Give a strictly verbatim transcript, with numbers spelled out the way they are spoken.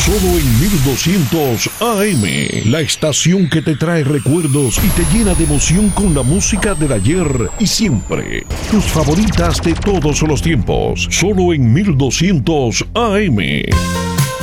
Solo en mil doscientos A M, la estación que te trae recuerdos y te llena de emoción con la música del ayer y siempre. Tus favoritas de todos los tiempos. Solo en mil doscientos A M.